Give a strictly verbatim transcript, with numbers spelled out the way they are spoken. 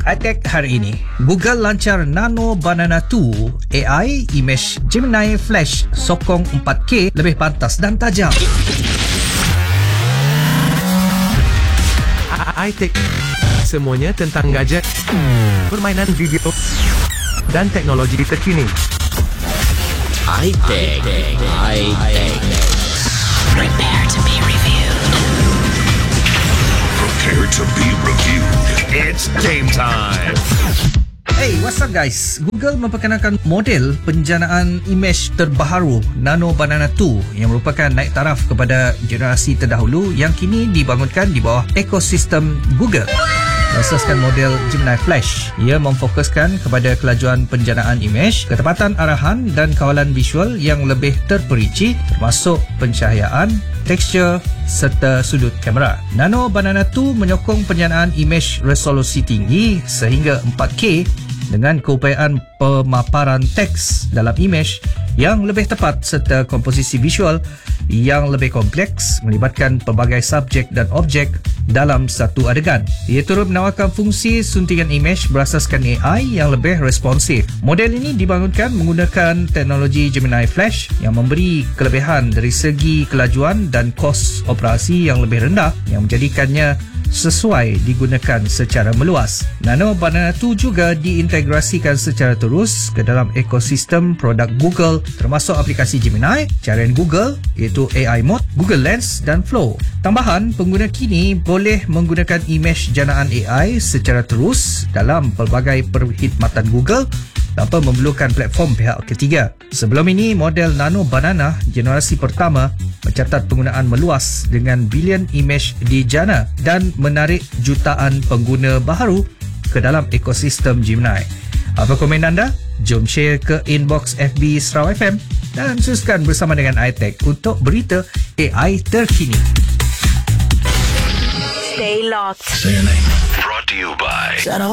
High-tech hari ini, Google lancar Nano Banana dua A I Image Gemini Flash sokong empat K lebih pantas dan tajam. High-tech, semuanya tentang gadget, permainan video dan teknologi terkini. High-tech, high-tech. Prepare to be reviewed. Prepare to be reviewed. It's game time. Hey, what's up guys? Google memperkenalkan model penjanaan imej terbaharu Nano Banana dua yang merupakan naik taraf kepada generasi terdahulu yang kini dibangunkan di bawah ekosistem Google. Berasaskan model Gemini Flash, ia memfokuskan kepada kelajuan penjanaan imej, ketepatan arahan dan kawalan visual yang lebih terperinci termasuk pencahayaan, tekstur serta sudut kamera. Nano Banana dua menyokong penjanaan imej resolusi tinggi sehingga empat K dengan keupayaan pemaparan teks dalam imej yang lebih tepat serta komposisi visual yang lebih kompleks melibatkan pelbagai subjek dan objek dalam satu adegan. Ia turut menawarkan fungsi suntingan imej berasaskan A I yang lebih responsif. Model ini dibangunkan menggunakan teknologi Gemini Flash yang memberi kelebihan dari segi kelajuan dan kos operasi yang lebih rendah yang menjadikannya sesuai digunakan secara meluas. Nano Banana dua juga diintegrasikan secara terus ke dalam ekosistem produk Google termasuk aplikasi Gemini, carian Google iaitu A I Mode, Google Lens dan Flow. Tambahan, pengguna kini boleh menggunakan imej janaan A I secara terus dalam pelbagai perkhidmatan Google tanpa memerlukan platform pihak ketiga. Sebelum ini, model Nano Banana generasi pertama mencatat penggunaan meluas dengan bilion imej dijana dan menarik jutaan pengguna baharu ke dalam ekosistem Gemini. Apa komen anda? Jom share ke inbox F B Sarawak F M dan teruskan bersama dengan high-tech untuk berita A I terkini. Stay locked. Brought to you by